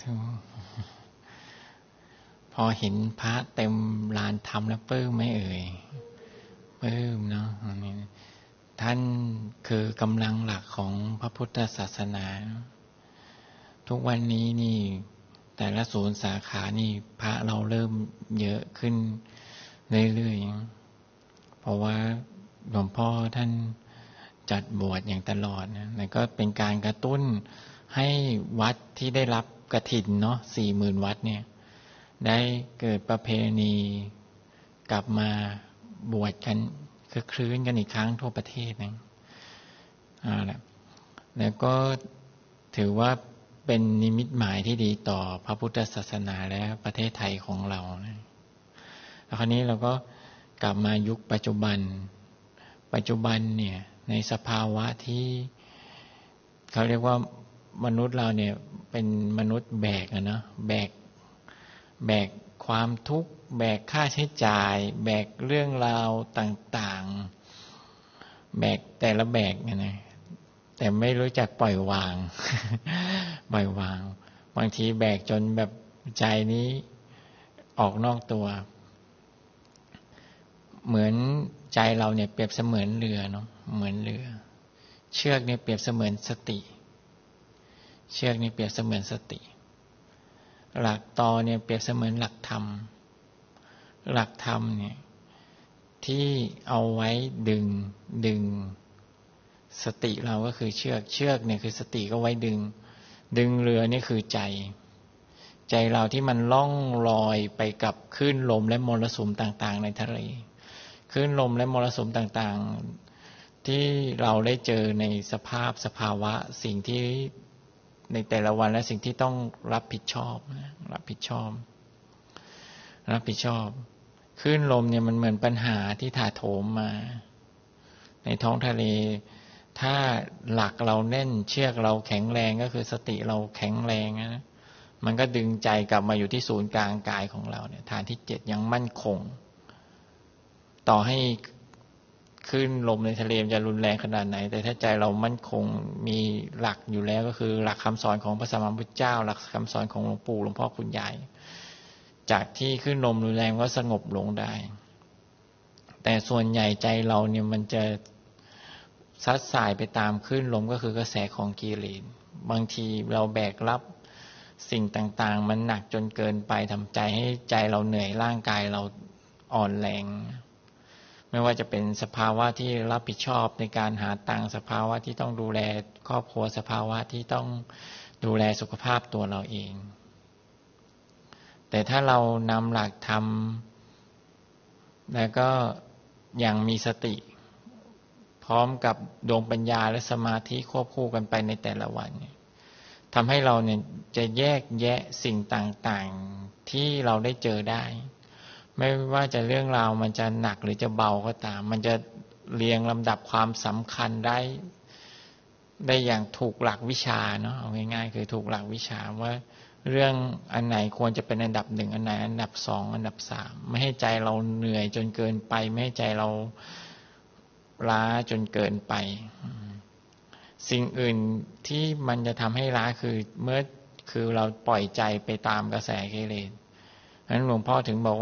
ธุพอเห็นพระเต็มลานธรรมแล้วปลื้มไหมเอ่ยปลื้มเนาะท่านคือกำลังหลักของพระพุทธศาสนาทุกวันนี้นี่แต่ละศูนย์สาขานี่พระเราเริ่มเยอะขึ้นเรื่อยๆเพราะว่าหลวงพ่อท่านจัดบวชอย่างตลอดนะแล้วก็เป็นการกระตุ้นให้วัดที่ได้รับกฐินเนาะ40,000 วัดเนี่ยได้เกิดประเพณีกลับมาบวชกันคือคลื้นกันอีกครั้งทั่วประเทศนะแล้วก็ถือว่าเป็นนิมิตหมายที่ดีต่อพระพุทธศาสนาและประเทศไทยของเรานะแล้วคราวนี้เราก็กลับมายุคปัจจุบันเนี่ยในสภาวะที่เขาเรียกว่ามนุษย์เราเนี่ยเป็นมนุษย์แบกนะแบกความทุกข์แบกค่าใช้จ่ายแบกเรื่องราวต่างๆแบกแต่ละแบกนะแต่ไม่รู้จักปล่อยวาง ปล่อยวางบางทีแบกจนแบบใจนี้ออกนอกตัวเหมือนใจเราเนี่ยเปรียบเสมือนเรือเนาะเหมือนเรือเชือกเนี่ยเปรียบเสมือนสติเชือกนี่เปรียบเสมือนสติหลักตอเนี่ยเปรียบเสมือนหลักธรรมหลักธรรมเนี่ยที่เอาไว้ดึงสติเราก็คือเชือกเนี่ยคือสติก็ไว้ดึงเรือนี่คือใจเราที่มันล่องลอยไปกับคลื่นลมและมรสุมต่างๆในทะเลคลื่นลมและมรสุมต่างๆที่เราได้เจอในสภาวะสิ่งที่ในแต่ละวันและสิ่งที่ต้องรับผิดชอบคลื่นลมเนี่ยมันเหมือนปัญหาที่ถาโถมมาในท้องทะเลถ้าหลักเราแน่นเชือกเราแข็งแรงก็คือสติเราแข็งแรงนะมันก็ดึงใจกลับมาอยู่ที่ศูนย์กลางกายของเราเนี่ยฐานที่7ยังมั่นคงต่อให้คลื่นลมในทะเลจะรุนแรงขนาดไหนแต่ถ้าใจเรามั่นคงมีหลักอยู่แล้วก็คือหลักคำสอนของพระสัมมาสัมพุทธเจ้าหลักคำสอนของหลวงปู่หลวงพ่อคุณยายจากที่คลื่นลมรุนแรงก็สงบลงได้แต่ส่วนใหญ่ใจเราเนี่ยมันจะซัดสายไปตามคลื่นลมก็คือกระแสของกิเลสบางทีเราแบกรับสิ่งต่างๆมันหนักจนเกินไปทำใจให้ใจเราเหนื่อยร่างกายเราอ่อนแรงไม่ว่าจะเป็นสภาวะที่รับผิดชอบในการหาตังค์สภาวะที่ต้องดูแลครอบครัวสภาวะที่ต้องดูแลสุขภาพตัวเราเองแต่ถ้าเรานำหลักธรรมแล้วก็อย่างมีสติพร้อมกับดวงปัญญาและสมาธิควบคู่กันไปในแต่ละวันทำให้เราเนี่ยจะแยกแยะสิ่งต่างๆที่เราได้เจอได้ไม่ว่าจะเรื่องราวมันจะหนักหรือจะเบาก็ตามมันจะเรียงลำดับความสำคัญได้อย่างถูกหลักวิชาเนาะเอาง่ายๆคือถูกหลักวิชาว่าเรื่องอันไหนควรจะเป็นอันดับ1อันไหนอันดับ2อันดับ3ไม่ให้ใจเราเหนื่อยจนเกินไปไม่ให้ใจเราล้าจนเกินไปสิ่งอื่นที่มันจะทำให้ล้าคือเราปล่อยใจไปตามกระแสกิเลสนั้นหลวงพ่อถึงบอกว่า